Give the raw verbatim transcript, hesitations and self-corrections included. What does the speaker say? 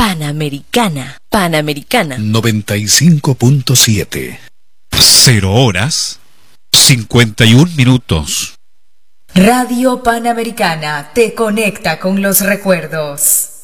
Panamericana, Panamericana. noventa y cinco punto siete. Cero horas, cincuenta y un minutos. Radio Panamericana te conecta con los recuerdos.